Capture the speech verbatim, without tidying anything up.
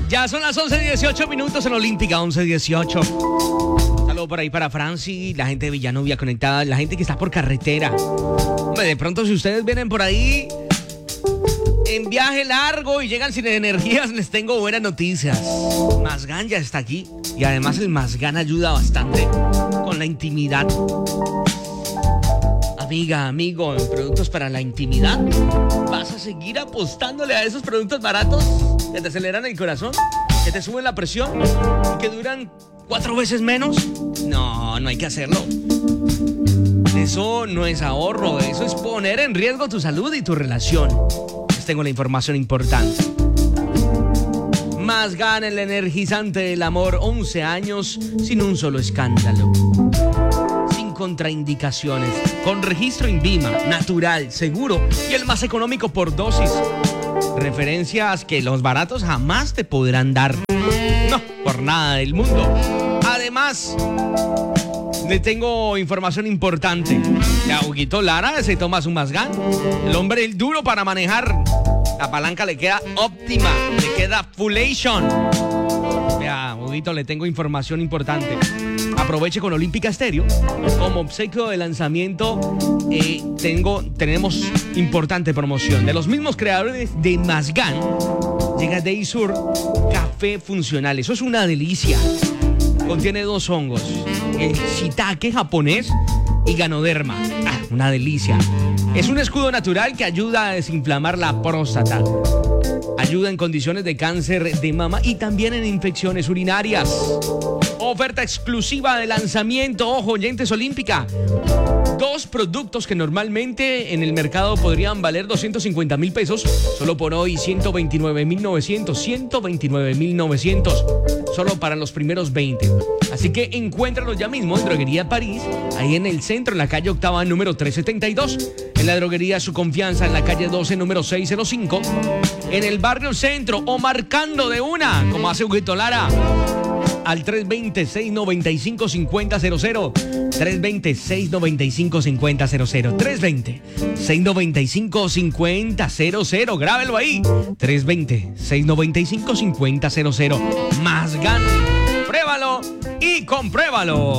Ya son las once dieciocho minutos en Olímpica, once dieciocho. Saludos por ahí para Franci, la gente de Villanovia conectada, la gente que está por carretera. Hombre, de pronto si ustedes vienen por ahí en viaje largo y llegan sin energías, les tengo buenas noticias. Mazgan ya está aquí y además el Mazgan ayuda bastante con la intimidad. Amiga, amigo, en productos para la intimidad, ¿vas a seguir apostándole a esos productos baratos que te aceleran el corazón, que te suben la presión y que duran cuatro veces menos? No, no hay que hacerlo. Eso no es ahorro, eso es poner en riesgo tu salud y tu relación. Les tengo la información importante. Mazgan, el energizante del amor, once años sin un solo escándalo. Contraindicaciones, con registro INVIMA, natural, seguro y el más económico por dosis. Referencias que los baratos jamás te podrán dar. No, por nada del mundo. Además, le tengo información importante. Ya Huguito Lara se toma su Mazgan. El hombre el duro para manejar. La palanca le queda óptima, le queda fullation. Vea, Huguito, le tengo información importante. Aproveche con Olímpica Estéreo. Como obsequio de lanzamiento, eh, tengo, tenemos importante promoción. De los mismos creadores de Mazgan, llega Daysur Café Funcional. Eso es una delicia. Contiene dos hongos: el shiitake japonés y ganoderma. Ah, una delicia. Es un escudo natural que ayuda a desinflamar la próstata. Ayuda en condiciones de cáncer de mama y también en infecciones urinarias. Oferta exclusiva de lanzamiento. Ojo, oyentes Olímpica. Dos productos que normalmente en el mercado podrían valer doscientos cincuenta mil pesos. Solo por hoy ciento veintinueve mil novecientos. ciento veintinueve mil novecientos. Solo para los primeros veinte. Así que encuéntralos ya mismo en Droguería París. Ahí en el centro, en la calle Octava, número trescientos setenta y dos. En la droguería Su Confianza, en la calle doce, número seiscientos cinco. En el barrio Centro o marcando de una, como hace Huguito Lara, al tres dos cero, seis nueve cinco, cinco cero cero cero. tres dos cero, seis nueve cinco, cinco cero cero cero. tres dos cero, seis nueve cinco, cinco cero cero. Grábelo ahí. tres dos cero, seis nueve cinco, cinco cero cero. Mazgan. Pruébalo y compruébalo.